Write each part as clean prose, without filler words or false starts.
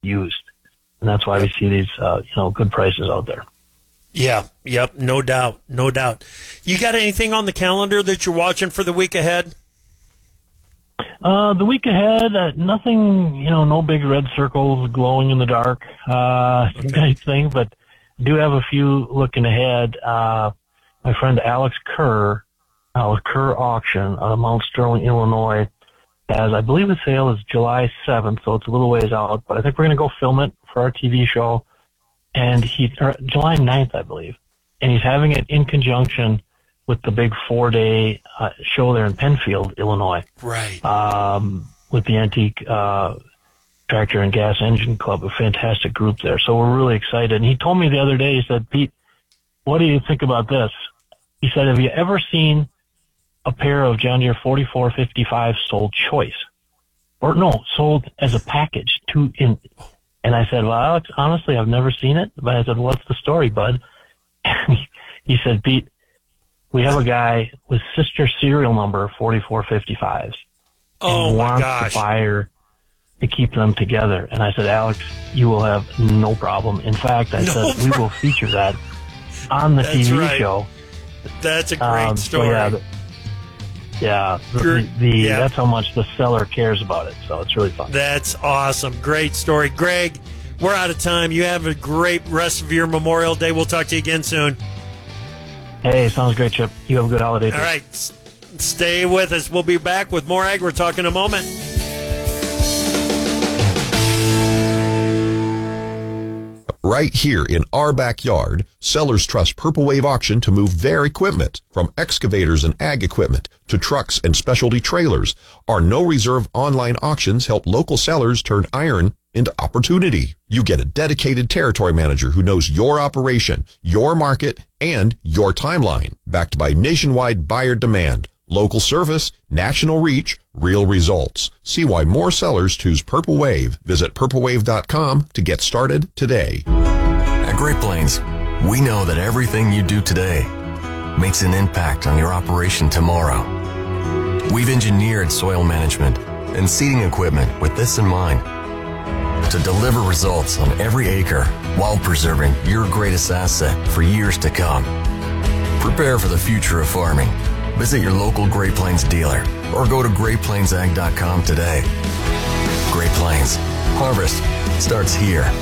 used. And that's why we see these, good prices out there. Yeah, yep, no doubt, no doubt. You got anything on the calendar that you're watching for the week ahead? The week ahead, nothing, no big red circles glowing in the dark, type thing, but I do have a few looking ahead. My friend Alex Auction out of Mount Sterling, Illinois, has, I believe the sale is July 7th, so it's a little ways out, but I think we're going to go film it for our TV show, and July 9th, I believe, and he's having it in conjunction with the big 4-day show there in Penfield, Illinois. Right. With the Antique Tractor and Gas Engine Club, a fantastic group there. So we're really excited. And he told me the other day, he said, Pete, what do you think about this? He said, have you ever seen a pair of John Deere 4455 sold choice? Or no, sold as a package. And I said, well, Alex, honestly, I've never seen it. But I said, what's the story, bud? He said, Pete, we have a guy with sister serial number 4455s. Oh, my gosh. Wants the buyer to keep them together. And I said, Alex, you will have no problem. In fact, I said, we will feature that on the TV show. That's a great story. That's how much the seller cares about it. So it's really fun. That's awesome. Great story. Greg, we're out of time. You have a great rest of your Memorial Day. We'll talk to you again soon. Hey, sounds great, Chip. You have a good holiday. All right. Stay with us. We'll be back with more Agri Talk in a moment. Right here in our backyard, sellers trust Purple Wave Auction to move their equipment. From excavators and ag equipment to trucks and specialty trailers, our no-reserve online auctions help local sellers turn iron into opportunity. You get a dedicated territory manager who knows your operation, your market, and your timeline, backed by nationwide buyer demand, local service, national reach, real results. See why more sellers choose Purple Wave. Visit purplewave.com to get started today. At Great Plains, we know that everything you do today makes an impact on your operation tomorrow. We've engineered soil management and seeding equipment with this in mind, to deliver results on every acre while preserving your greatest asset for years to come. Prepare for the future of farming. Visit your local Great Plains dealer or go to GreatPlainsAg.com today. Great Plains. Harvest starts here.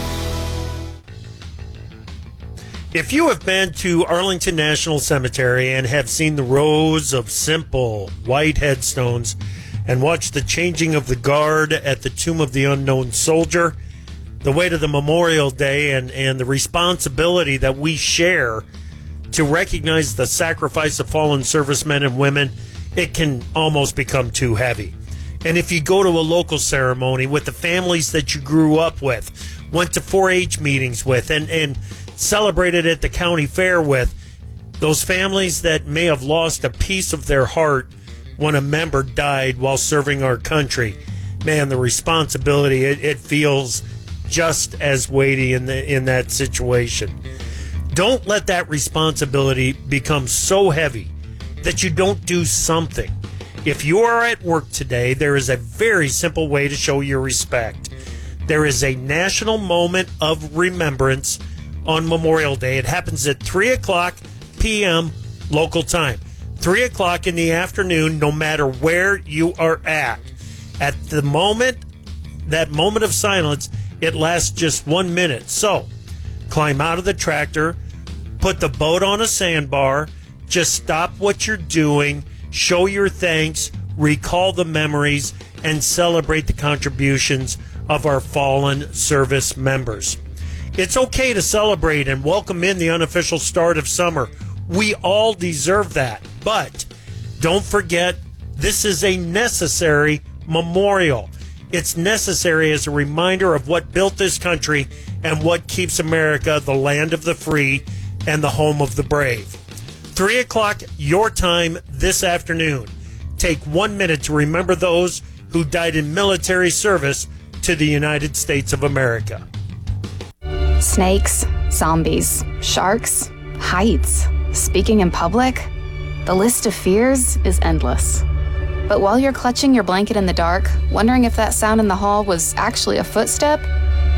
If you have been to Arlington National Cemetery and have seen the rows of simple white headstones and watched the changing of the guard at the Tomb of the Unknown Soldier, the weight of the Memorial Day and the responsibility that we share to recognize the sacrifice of fallen servicemen and women, it can almost become too heavy. And if you go to a local ceremony with the families that you grew up with, went to 4-H meetings with, and celebrated at the county fair with, those families that may have lost a piece of their heart when a member died while serving our country, man, the responsibility, it feels just as weighty in that situation. Don't let that responsibility become so heavy that you don't do something. If you are at work today, there is a very simple way to show your respect. There is a national moment of remembrance on Memorial Day. It happens at 3 o'clock p.m. local time. 3 o'clock in the afternoon, no matter where you are at. At the moment, that moment of silence, it lasts just 1 minute. So, climb out of the tractor, put the boat on a sandbar, just stop what you're doing, show your thanks, recall the memories, and celebrate the contributions of our fallen service members. It's okay to celebrate and welcome in the unofficial start of summer. We all deserve that. But don't forget, this is a necessary memorial. It's necessary as a reminder of what built this country and what keeps America the land of the free and the home of the brave. 3 o'clock your time this afternoon. Take 1 minute to remember those who died in military service to the United States of America. Snakes, zombies, sharks, heights, speaking in public. The list of fears is endless. But while you're clutching your blanket in the dark, wondering if that sound in the hall was actually a footstep,